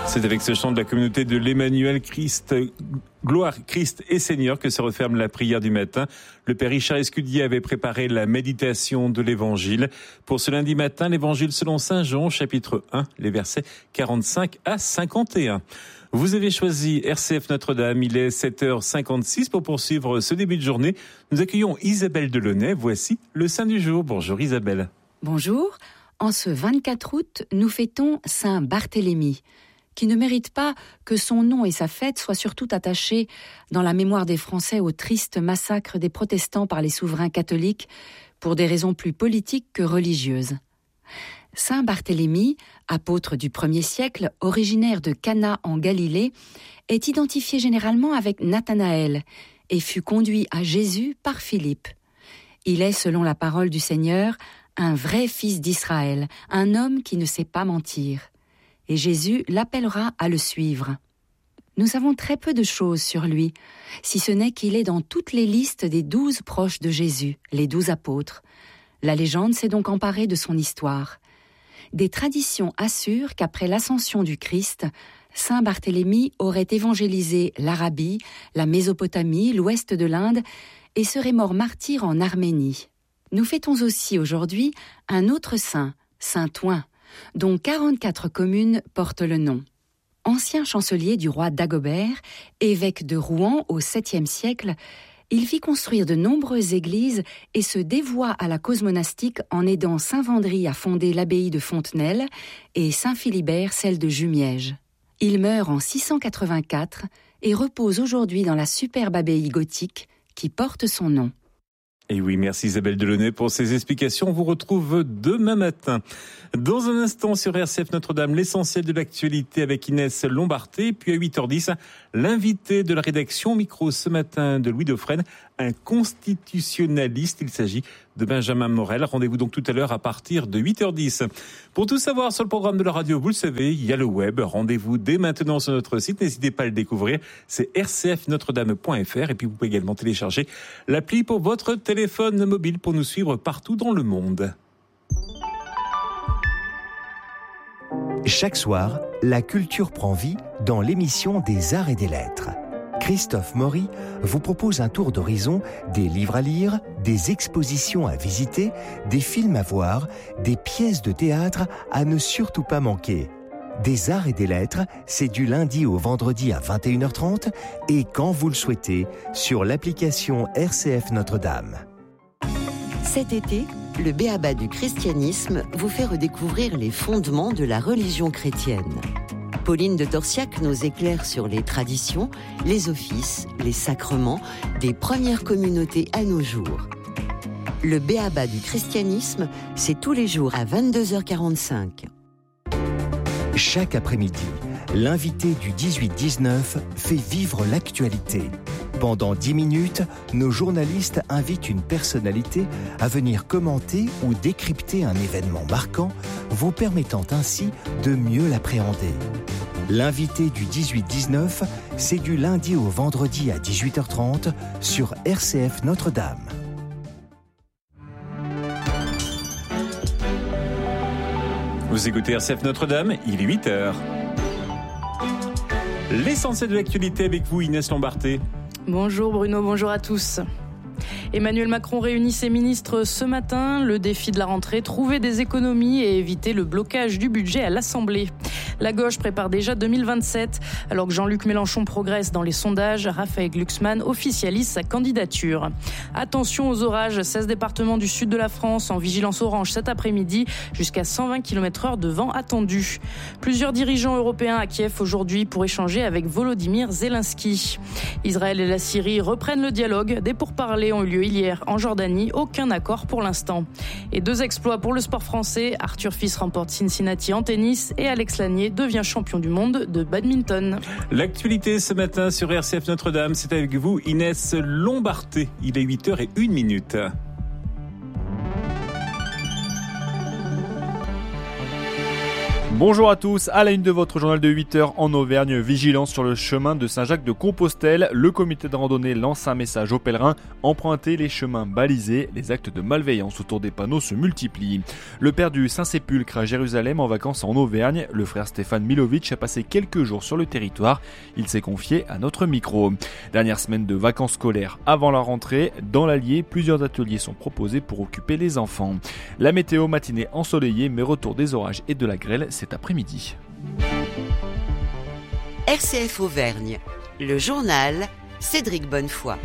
C'est avec ce chant de la communauté de l'Emmanuel Christ, Gloire Christ et Seigneur que se referme la prière du matin. Le Père Richard Escudier avait préparé la méditation de l'Évangile. Pour ce lundi matin, l'Évangile selon Saint Jean, chapitre 1, les versets 45 à 51. Vous avez choisi RCF Notre-Dame, il est 7h56 pour poursuivre ce début de journée. Nous accueillons Isabelle Delaunay, voici le Saint du jour. Bonjour Isabelle. Bonjour, en ce 24 août, nous fêtons Saint Barthélemy, qui ne mérite pas que son nom et sa fête soient surtout attachés dans la mémoire des Français au triste massacre des protestants par les souverains catholiques pour des raisons plus politiques que religieuses. Saint Barthélemy, apôtre du 1er siècle, originaire de Cana en Galilée, est identifié généralement avec Nathanaël et fut conduit à Jésus par Philippe. Il est, selon la parole du Seigneur, un vrai fils d'Israël, un homme qui ne sait pas mentir. Et Jésus l'appellera à le suivre. Nous savons très peu de choses sur lui, si ce n'est qu'il est dans toutes les listes des 12 proches de Jésus, les 12 apôtres. La légende s'est donc emparée de son histoire. Des traditions assurent qu'après l'ascension du Christ, Saint Barthélemy aurait évangélisé l'Arabie, la Mésopotamie, l'ouest de l'Inde et serait mort martyr en Arménie. Nous fêtons aussi aujourd'hui un autre saint, Saint Ouen, dont 44 communes portent le nom. Ancien chancelier du roi Dagobert, évêque de Rouen au 7e siècle, il fit construire de nombreuses églises et se dévoua à la cause monastique en aidant Saint Vendry à fonder l'abbaye de Fontenelle et Saint Philibert celle de Jumièges. Il meurt en 684 et repose aujourd'hui dans la superbe abbaye gothique qui porte son nom. Et oui, merci Isabelle Delaunay pour ces explications. On vous retrouve demain matin. Dans un instant sur RCF Notre-Dame, l'essentiel de l'actualité avec Inès Lombarté. Puis à 8h10, l'invité de la rédaction au micro ce matin de Louis Dauphren, un constitutionnaliste. Il s'agit de Benjamin Morel. Rendez-vous donc tout à l'heure à partir de 8h10. Pour tout savoir sur le programme de la radio, vous le savez, il y a le web. Rendez-vous dès maintenant sur notre site. N'hésitez pas à le découvrir. C'est rcfnotredame.fr. Et puis vous pouvez également télécharger l'appli pour votre téléphone mobile pour nous suivre partout dans le monde. Chaque soir, la culture prend vie dans l'émission des Arts et des Lettres. Christophe Maury vous propose un tour d'horizon des livres à lire, des expositions à visiter, des films à voir, des pièces de théâtre à ne surtout pas manquer. Des Arts et des Lettres, c'est du lundi au vendredi à 21h30 et quand vous le souhaitez, sur l'application RCF Notre-Dame. Cet été, le B.A.B.A. du christianisme vous fait redécouvrir les fondements de la religion chrétienne. Pauline de Torsiac nous éclaire sur les traditions, les offices, les sacrements des premières communautés à nos jours. Le B.A.B.A. du christianisme, c'est tous les jours à 22h45. Chaque après-midi, l'invité du 18-19 fait vivre l'actualité. Pendant 10 minutes, nos journalistes invitent une personnalité à venir commenter ou décrypter un événement marquant, vous permettant ainsi de mieux l'appréhender. L'invité du 18-19, c'est du lundi au vendredi à 18h30 sur RCF Notre-Dame. Vous écoutez RCF Notre-Dame, il est 8h. L'essentiel de l'actualité avec vous, Inès Lombarté. Bonjour Bruno, bonjour à tous. Emmanuel Macron réunit ses ministres ce matin. Le défi de la rentrée, trouver des économies et éviter le blocage du budget à l'Assemblée. La gauche prépare déjà 2027. Alors que Jean-Luc Mélenchon progresse dans les sondages, Raphaël Glucksmann officialise sa candidature. Attention aux orages, 16 départements du sud de la France en vigilance orange cet après-midi, jusqu'à 120 km/h de vent attendu. Plusieurs dirigeants européens à Kiev aujourd'hui pour échanger avec Volodymyr Zelensky. Israël et la Syrie reprennent le dialogue. Des pourparlers ont eu lieu hier en Jordanie. Aucun accord pour l'instant. Et 2 exploits pour le sport français. Arthur Fils remporte Cincinnati en tennis et Alex Lanier devient champion du monde de badminton. L'actualité ce matin sur RCF Notre-Dame, c'est avec vous Inès Lombarté. Il est 8h01. Bonjour à tous, à la une de votre journal de 8h en Auvergne, vigilance sur le chemin de Saint-Jacques-de-Compostelle. Le comité de randonnée lance un message aux pèlerins, empruntez les chemins balisés, les actes de malveillance autour des panneaux se multiplient. Le père du Saint-Sépulcre à Jérusalem en vacances en Auvergne, le frère Stéphane Milovic a passé quelques jours sur le territoire. Il s'est confié à notre micro. Dernière semaine de vacances scolaires avant la rentrée, dans l'Allier, plusieurs ateliers sont proposés pour occuper les enfants. La météo matinée ensoleillée mais retour des orages et de la grêle cet après-midi. RCF Auvergne, le journal Cédric Bonnefoy.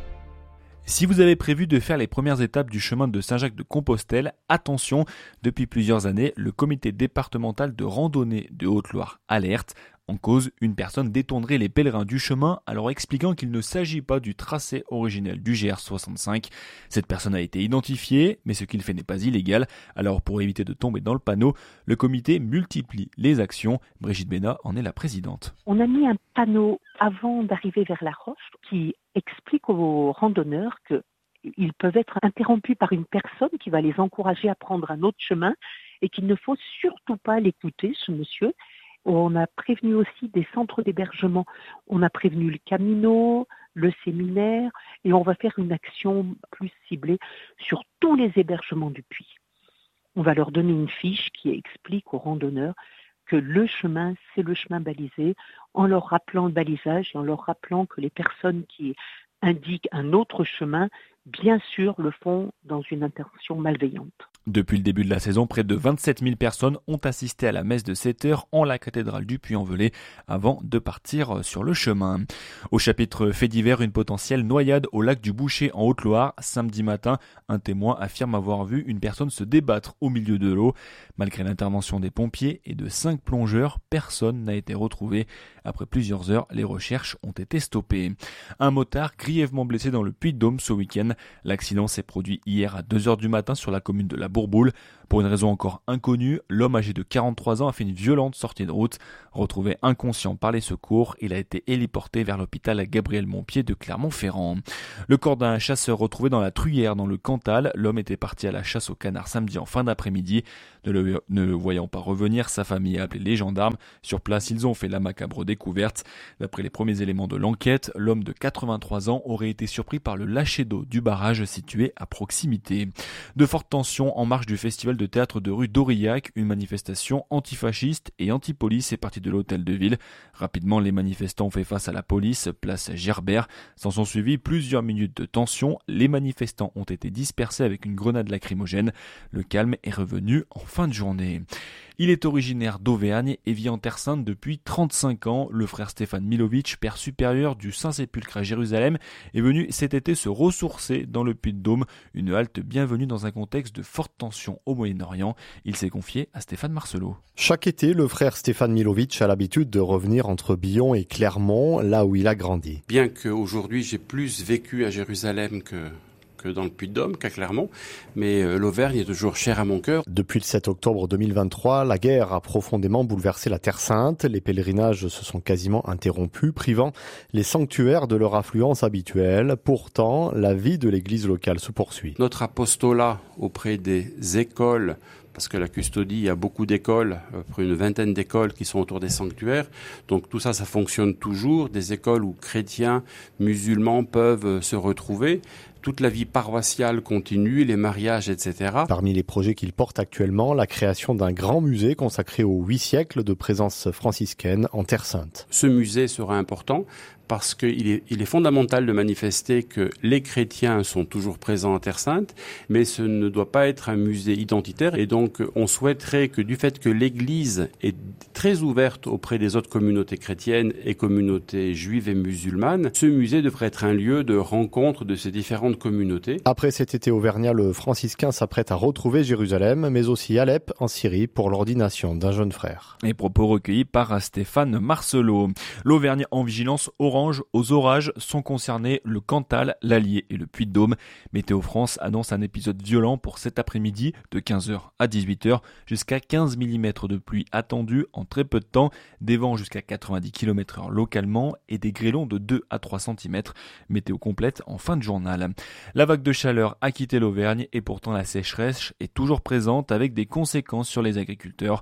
Si vous avez prévu de faire les premières étapes du chemin de Saint-Jacques-de-Compostelle, attention, depuis plusieurs années, le comité départemental de randonnée de Haute-Loire alerte. En cause, une personne détournerait les pèlerins du chemin alors expliquant qu'il ne s'agit pas du tracé originel du GR65. Cette personne a été identifiée, mais ce qu'il fait n'est pas illégal. Alors pour éviter de tomber dans le panneau, le comité multiplie les actions. Brigitte Bénat en est la présidente. On a mis un panneau avant d'arriver vers la roche qui explique aux randonneurs qu'ils peuvent être interrompus par une personne qui va les encourager à prendre un autre chemin et qu'il ne faut surtout pas l'écouter, ce monsieur. On a prévenu aussi des centres d'hébergement. On a prévenu le Camino, le séminaire, et on va faire une action plus ciblée sur tous les hébergements du Puy. On va leur donner une fiche qui explique aux randonneurs que le chemin, c'est le chemin balisé, en leur rappelant le balisage et en leur rappelant que les personnes qui indiquent un autre chemin, bien sûr, le font dans une intention malveillante. Depuis le début de la saison, près de 27 000 personnes ont assisté à la messe de 7h en la cathédrale du Puy-en-Velay avant de partir sur le chemin. Au chapitre fait divers, une potentielle noyade au lac du Boucher en Haute-Loire. Samedi matin, un témoin affirme avoir vu une personne se débattre au milieu de l'eau. Malgré l'intervention des pompiers et de 5 plongeurs, personne n'a été retrouvé. Après plusieurs heures, les recherches ont été stoppées. Un motard grièvement blessé dans le Puy-de-Dôme ce week-end. L'accident s'est produit hier à 2h du matin sur la commune de la Bourboule. Pour une raison encore inconnue, l'homme âgé de 43 ans a fait une violente sortie de route. Retrouvé inconscient par les secours, il a été héliporté vers l'hôpital Gabriel-Montpied de Clermont-Ferrand. Le corps d'un chasseur retrouvé dans la Truyère dans le Cantal. L'homme était parti à la chasse au canard samedi en fin d'après-midi. Ne le voyant pas revenir, sa famille a appelé les gendarmes. Sur place, ils ont fait la macabre découverte. D'après les premiers éléments de l'enquête, l'homme de 83 ans aurait été surpris par le lâcher d'eau du barrage situé à proximité. De fortes tensions en marge du festival de théâtre de rue d'Aurillac, une manifestation antifasciste et anti-police est partie de l'hôtel de ville. Rapidement, les manifestants ont fait face à la police, place Gerbert. S'en sont suivis plusieurs minutes de tension. Les manifestants ont été dispersés avec une grenade lacrymogène. Le calme est revenu en fin de journée. Il est originaire d'Auvergne et vit en Terre Sainte depuis 35 ans. Le frère Stéphane Milovic, père supérieur du Saint-Sépulcre à Jérusalem, est venu cet été se ressourcer dans le Puy-de-Dôme. Une halte bienvenue dans un contexte de forte tension au Moyen-Orient. Il s'est confié à Stéphane Marcelot. Chaque été, le frère Stéphane Milovic a l'habitude de revenir entre Billon et Clermont, là où il a grandi. Bien qu'aujourd'hui j'ai plus vécu à Jérusalem que dans le Puy-de-Dôme, qu'à Clermont, mais l'Auvergne est toujours chère à mon cœur. Depuis le 7 octobre 2023, la guerre a profondément bouleversé la Terre Sainte. Les pèlerinages se sont quasiment interrompus, privant les sanctuaires de leur affluence habituelle. Pourtant, la vie de l'église locale se poursuit. Notre apostolat auprès des écoles, parce que la custodie, il y a beaucoup d'écoles, près d'une vingtaine d'écoles qui sont autour des sanctuaires. Donc tout ça, ça fonctionne toujours. Des écoles où chrétiens, musulmans peuvent se retrouver. Toute la vie paroissiale continue, les mariages, etc. Parmi les projets qu'il porte actuellement, la création d'un grand musée consacré aux 8 siècles de présence franciscaine en Terre Sainte. Ce musée sera important parce qu'il est fondamental de manifester que les chrétiens sont toujours présents en Terre Sainte, mais ce ne doit pas être un musée identitaire. Et donc, on souhaiterait que du fait que l'Église est très ouverte auprès des autres communautés chrétiennes et communautés juives et musulmanes, ce musée devrait être un lieu de rencontre de ces différentes communautés. Après cet été auvergnat, le franciscain s'apprête à retrouver Jérusalem, mais aussi Alep en Syrie pour l'ordination d'un jeune frère. Et propos recueillis par Stéphane Marcelot. L'Auvergne en vigilance orange aux orages sont concernés le Cantal, l'Allier et le Puy-de-Dôme. Météo France annonce un épisode violent pour cet après-midi de 15h à 18h, jusqu'à 15 mm de pluie attendue en très peu de temps, des vents jusqu'à 90 km/h localement et des grêlons de 2 à 3 cm. Météo complète en fin de journal. La vague de chaleur a quitté l'Auvergne et pourtant la sécheresse est toujours présente avec des conséquences sur les agriculteurs.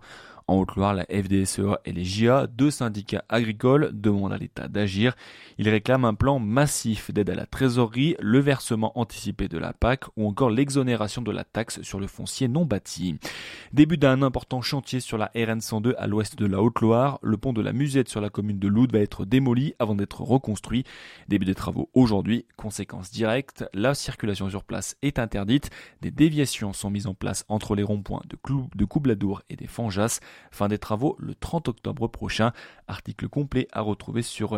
En Haute-Loire, la FDSEA et les JA, 2 syndicats agricoles, demandent à l'État d'agir. Ils réclament un plan massif d'aide à la trésorerie, le versement anticipé de la PAC ou encore l'exonération de la taxe sur le foncier non bâti. Début d'un important chantier sur la RN 102 à l'ouest de la Haute-Loire. Le pont de la Musette sur la commune de Loud va être démoli avant d'être reconstruit. Début des travaux aujourd'hui. Conséquence directe, la circulation sur place est interdite. Des déviations sont mises en place entre les ronds-points de Coubladour et des Fanjas. Fin des travaux le 30 octobre prochain. Article complet à retrouver sur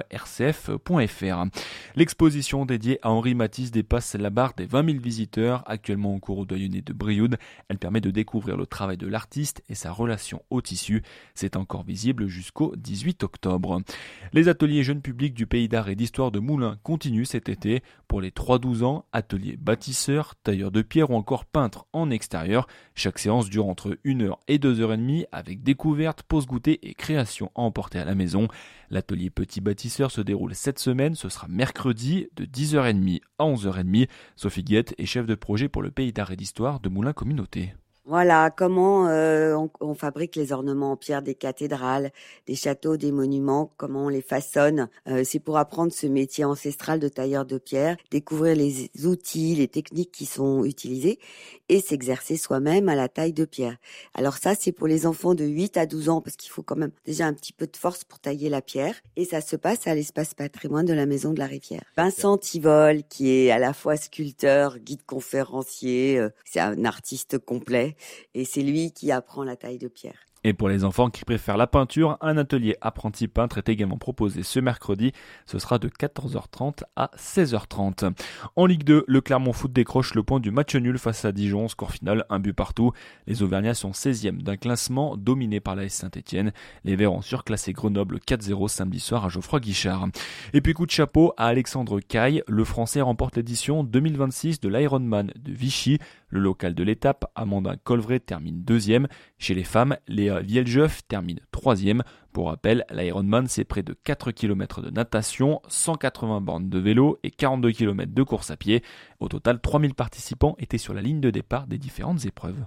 rcf.fr. L'exposition dédiée à Henri Matisse dépasse la barre des 20 000 visiteurs, actuellement en cours au Doyenné de Brioude. Elle permet de découvrir le travail de l'artiste et sa relation au tissu. C'est encore visible jusqu'au 18 octobre. Les ateliers jeunes publics du Pays d'Art et d'Histoire de Moulins continuent cet été. Pour les 3-12 ans, ateliers bâtisseurs, tailleurs de pierre ou encore peintres en extérieur. Chaque séance dure entre 1h et 2h30 avec découverte, pause goûter et création à emporter à la maison. L'atelier Petit Bâtisseur se déroule cette semaine. Ce sera mercredi de 10h30 à 11h30. Sophie Guette est chef de projet pour le Pays d'Art et d'Histoire de Moulins Communauté. Voilà comment on fabrique les ornements en pierre des cathédrales, des châteaux, des monuments, comment on les façonne. C'est pour apprendre ce métier ancestral de tailleur de pierre, découvrir les outils, les techniques qui sont utilisées et s'exercer soi-même à la taille de pierre. Alors ça, c'est pour les enfants de 8 à 12 ans parce qu'il faut quand même déjà un petit peu de force pour tailler la pierre. Et ça se passe à l'espace patrimoine de la Maison de la Rivière. Vincent Tivol, qui est à la fois sculpteur, guide conférencier, c'est un artiste complet. Et c'est lui qui apprend la taille de pierre. Et pour les enfants qui préfèrent la peinture, un atelier apprenti peintre est également proposé ce mercredi. Ce sera de 14h30 à 16h30. En Ligue 2, le Clermont Foot décroche le point du match nul face à Dijon. Score final, 1 but partout. Les Auvergnats sont 16e d'un classement dominé par l'AS Saint-Etienne. Les Verts ont surclassé Grenoble 4-0 samedi soir à Geoffroy Guichard. Et puis coup de chapeau à Alexandre Caille. Le Français remporte l'édition 2026 de l'Ironman de Vichy. Le local de l'étape, Amandine Colvray, termine 2e. Chez les femmes, Léa Vieljeuf termine 3e. Pour rappel, l'Ironman, c'est près de 4 km de natation, 180 bornes de vélo et 42 km de course à pied. Au total, 3000 participants étaient sur la ligne de départ des différentes épreuves.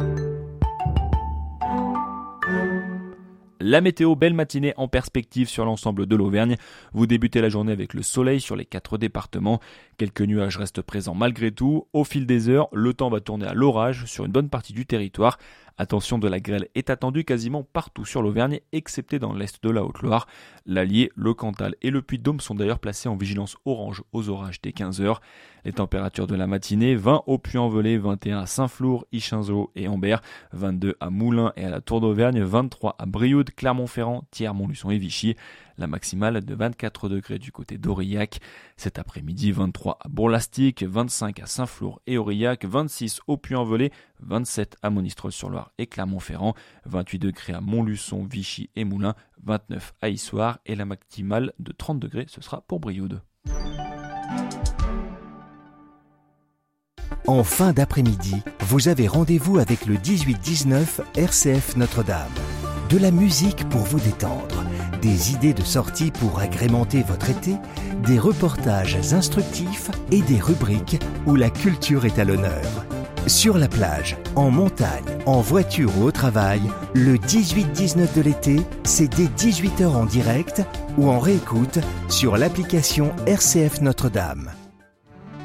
La météo, belle matinée en perspective sur l'ensemble de l'Auvergne. Vous débutez la journée avec le soleil sur les 4 départements. Quelques nuages restent présents malgré tout. Au fil des heures, le temps va tourner à l'orage sur une bonne partie du territoire. Attention, de la grêle est attendue quasiment partout sur l'Auvergne, excepté dans l'est de la Haute-Loire. L'Allier, le Cantal et le Puy-de-Dôme sont d'ailleurs placés en vigilance orange aux orages dès 15h. Les températures de la matinée, 20 au Puy-en-Velay, 21 à Saint-Flour, Ichinzo et Ambert, 22 à Moulins et à la Tour d'Auvergne, 23 à Brioude, Clermont-Ferrand, Thiers, Montluçon et Vichy. La maximale de 24 degrés du côté d'Aurillac. Cet après-midi, 23 à Bourg-Lastic, 25 à Saint-Flour et Aurillac, 26 au Puy-en-Velay, 27 à Monistrol-sur-Loire et Clermont-Ferrand, 28 degrés à Montluçon, Vichy et Moulins, 29 à Issoire et la maximale de 30 degrés, ce sera pour Brioude. En fin d'après-midi, vous avez rendez-vous avec le 18-19 RCF Notre-Dame. De la musique pour vous détendre, des idées de sortie pour agrémenter votre été, des reportages instructifs et des rubriques où la culture est à l'honneur. Sur la plage, en montagne, en voiture ou au travail, le 18-19 de l'été, c'est dès 18h en direct ou en réécoute sur l'application RCF Notre-Dame.